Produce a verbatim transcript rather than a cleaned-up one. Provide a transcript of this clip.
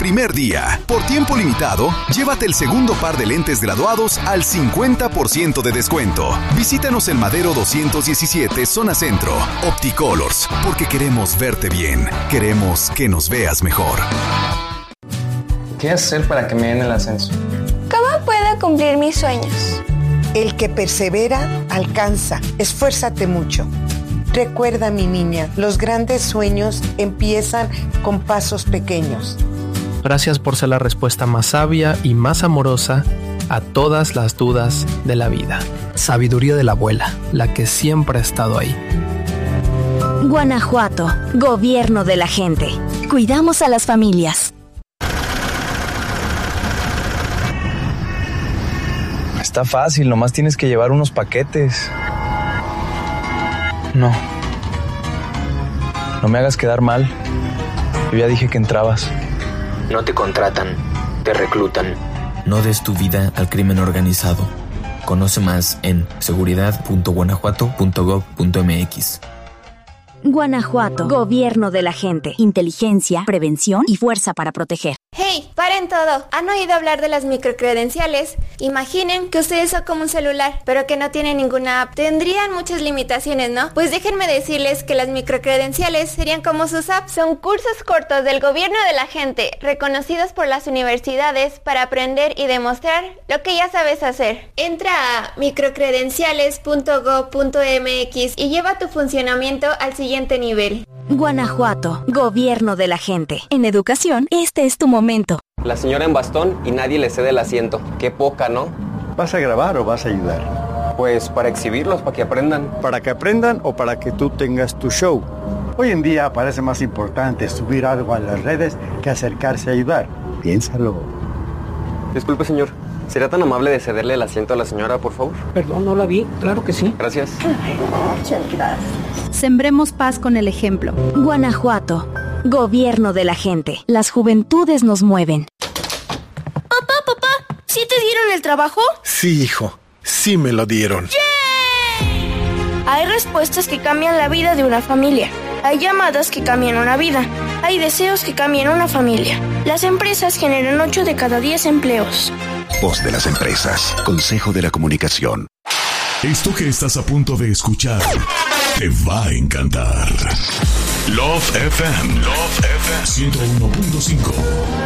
primer día. Por tiempo limitado, llévate el segundo par de lentes graduados al cincuenta por ciento de descuento. Visítanos en Madero doscientos diecisiete, zona centro. Opticolors, porque queremos verte bien. Queremos que nos veas mejor. ¿Qué hacer para que me den el ascenso? ¿Cómo puedo cumplir mis sueños? El que persevera, alcanza. Esfuérzate mucho. Recuerda, mi niña, los grandes sueños empiezan con pasos pequeños. Gracias por ser la respuesta más sabia y más amorosa a todas las dudas de la vida. Sabiduría de la abuela, la que siempre ha estado ahí. Guanajuato, gobierno de la gente. Cuidamos a las familias. Está fácil, nomás tienes que llevar unos paquetes. No. No me hagas quedar mal. Yo ya dije que entrabas. No te contratan, te reclutan. No des tu vida al crimen organizado. Conoce más en seguridad punto guanajuato punto gob punto mx. Guanajuato, gobierno de la gente. Inteligencia, prevención y fuerza para proteger. Hey, paren todo. ¿Han oído hablar de las microcredenciales? Imaginen que ustedes son como un celular, pero que no tienen ninguna app. Tendrían muchas limitaciones, ¿no? Pues déjenme decirles que las microcredenciales serían como sus apps. Son cursos cortos del gobierno de la gente, reconocidos por las universidades para aprender y demostrar lo que ya sabes hacer. Entra a microcredenciales punto gob punto mx y lleva tu funcionamiento al siguiente nivel. Guanajuato, gobierno de la gente. En educación, este es tu momento. La señora en bastón y nadie le cede el asiento. Qué poca, ¿no? ¿Vas a grabar o vas a ayudar? Pues para exhibirlos, para que aprendan. ¿Para que aprendan o para que tú tengas tu show? Hoy en día parece más importante subir algo a las redes que acercarse a ayudar. Piénsalo. Disculpe, señor. ¿Sería tan amable de cederle el asiento a la señora, por favor? Perdón, no la vi. Claro que sí. Gracias. Muchas gracias. Sembremos paz con el ejemplo. Guanajuato, gobierno de la gente. Las juventudes nos mueven. Papá, papá, ¿sí te dieron el trabajo? Sí, hijo. Sí me lo dieron. ¡Yay! Hay respuestas que cambian la vida de una familia. Hay llamadas que cambian una vida. Hay deseos que cambian una familia. Las empresas generan ocho de cada diez empleos. Voz de las empresas. Consejo de la Comunicación. Esto que estás a punto de escuchar te va a encantar. Love F M. Love F M ciento uno punto cinco.